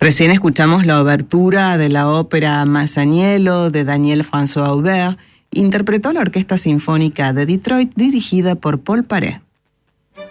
Recién escuchamos la obertura de la ópera Masaniello de Daniel-François Aubert, interpretó la Orquesta Sinfónica de Detroit dirigida por Paul Paré.